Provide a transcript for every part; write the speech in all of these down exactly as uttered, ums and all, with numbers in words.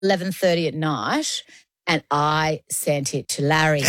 eleven thirty at night, and I sent it to Larry.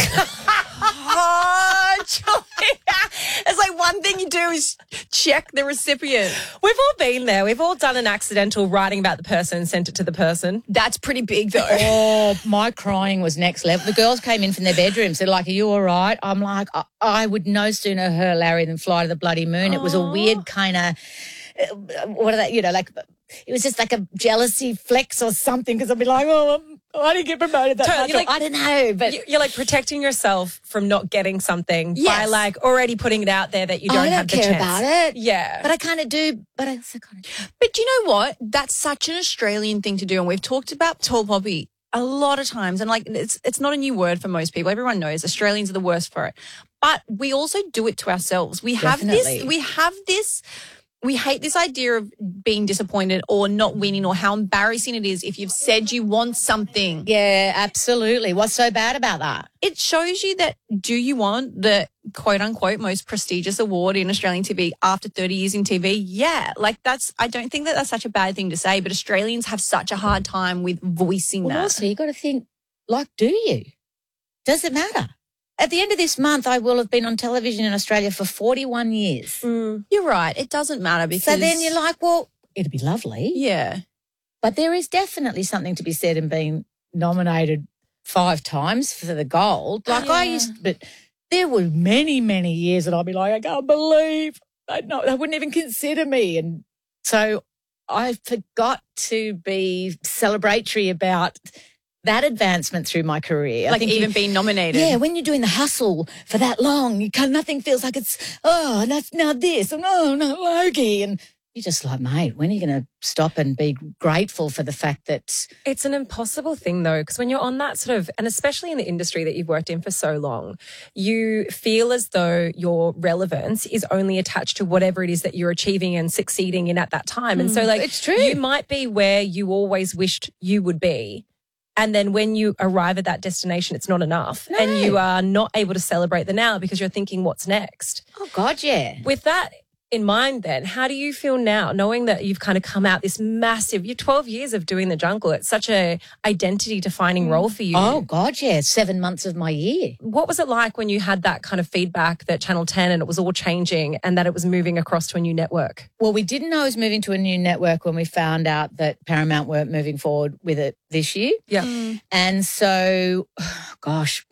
Oh, Julia. It's like one thing you do is check the recipient. We've all been there. We've all done an accidental writing about the person and sent it to the person. That's pretty big, though. Oh, my crying was next level. The girls came in from their bedrooms. They're like, are you all right? I'm like, I, I would no sooner hurt Larry than fly to the bloody moon. It was a weird kind of, what are they, you know, like, it was just like a jealousy flex or something, because I'd be like, oh, I didn't get promoted that Totally, much. like- I don't know. But You- You're like protecting yourself from not getting something by Yes. like already putting it out there that you don't, I don't have the care chance. about it. Yeah. But I kind of do, but I also kind of do. But you know what? That's such an Australian thing to do. And we've talked about tall poppy a lot of times. And like, it's it's not a new word for most people. Everyone knows Australians are the worst for it. But we also do it to ourselves. We have Definitely. this, we have this, we hate this idea of being disappointed or not winning, or how embarrassing it is if you've said you want something. Yeah, absolutely. What's so bad about that? It shows you that, do you want the quote unquote most prestigious award in Australian T V after thirty years in T V? Yeah. Like that's, I don't think that that's such a bad thing to say, but Australians have such a hard time with voicing Well, that. also, you got to think, like, do you? Does it matter? At the end of this month, I will have been on television in Australia for forty-one years. Mm. You're right. It doesn't matter because. So then you're like, well, it'd be lovely. yeah. But there is definitely something to be said in being nominated five times for the gold. Like I Yeah. used, but there were many, many years that I'd be like, I can't believe they, no, they wouldn't even consider me. And so I forgot to be celebratory about that advancement through my career. I Like think even you- being nominated. Yeah, when you're doing the hustle for that long, you can nothing feels like it's, oh, that's now this, and oh, no, Logie. And you're just like, mate, when are you going to stop and be grateful for the fact that... It's an impossible thing, though, because when you're on that sort of, and especially in the industry that you've worked in for so long, you feel as though your relevance is only attached to whatever it is that you're achieving and succeeding in at that time. And so, like, It's true. you might be where you always wished you would be. And then when you arrive at that destination, it's not enough. No. And you are not able to celebrate the now because you're thinking, what's next? Oh, God, yeah. With that in mind, then, how do you feel now, knowing that you've kind of come out this massive, you're twelve years of doing the jungle. It's such a identity defining role for you. Oh, God, yeah. Seven months of my year. What was it like when you had that kind of feedback that Channel ten and it was all changing and that it was moving across to a new network? Well, we didn't know it was moving to a new network when we found out that Paramount weren't moving forward with it this year. Yeah. And so, gosh,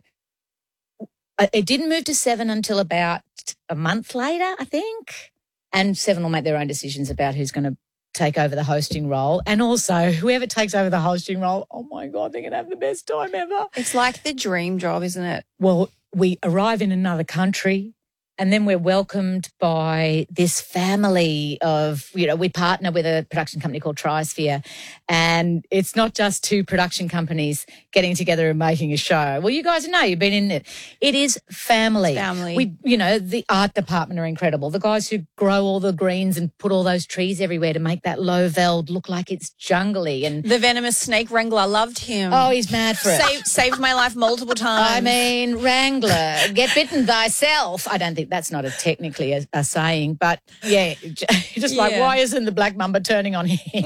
it didn't move to Seven until about a month later, I think. And Seven will make their own decisions about who's going to take over the hosting role. And also, whoever takes over the hosting role, oh, my God, they're going to have the best time ever. It's like the dream job, isn't it? Well, we arrive in another country and then we're welcomed by this family of, you know, we partner with a production company called Trisphere, and it's not just two production companies getting together and making a show. Well, you guys know, you've been in it. It is family. Family. We, you know, the art department are incredible. The guys who grow all the greens and put all those trees everywhere to make that low veld look like it's jungly. And The venomous snake wrangler, loved him. oh, he's mad for it. Saved, saved my life multiple times. I mean, Wrangler, get bitten thyself. I don't think that's not a technically a, a saying, but yeah, just like, Yeah. why isn't the black mamba turning on him?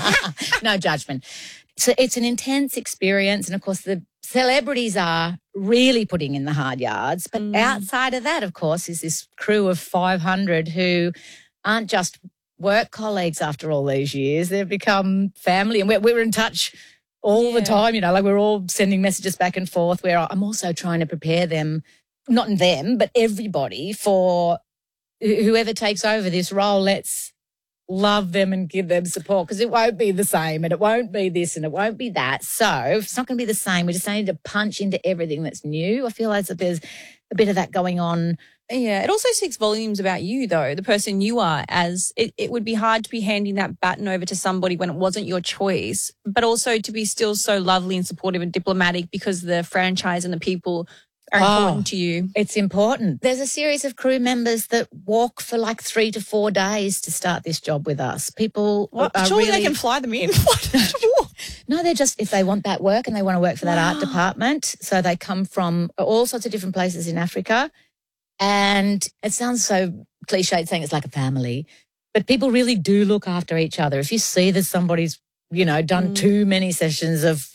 No judgment. So it's an intense experience. And of course, the celebrities are really putting in the hard yards. But outside of that, of course, is this crew of five hundred who aren't just work colleagues after all these years. They've become family, and we're, we're in touch all the time, you know, like we're all sending messages back and forth, where I'm also trying to prepare them, not them, but everybody, for wh- whoever takes over this role. Let's love them and give them support, because it won't be the same, and it won't be this and it won't be that. So if it's not going to be the same, we just need to punch into everything that's new. I feel like there's a bit of that going on. Yeah, it also speaks volumes about you, though, the person you are, as it, it would be hard to be handing that baton over to somebody when it wasn't your choice, but also to be still so lovely and supportive and diplomatic because the franchise and the people are Oh. important to you. It's important. There's a series of crew members that walk for like three to four days to start this job with us. People What? are Surely really... they can fly them in. No, they're just, if they want that work and they want to work for that art department. So they come from all sorts of different places in Africa. And it sounds so cliched saying it's like a family, but people really do look after each other. If you see that somebody's you know, done too many sessions of